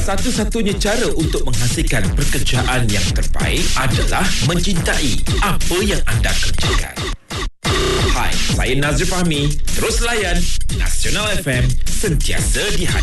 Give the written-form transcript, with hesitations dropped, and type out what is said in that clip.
satu-satunya cara untuk menghasilkan pekerjaan yang terbaik adalah mencintai apa yang anda kerjakan. Hai, saya Nazri Fahmi. Terus layan Nasional FM, sentiasa di hati.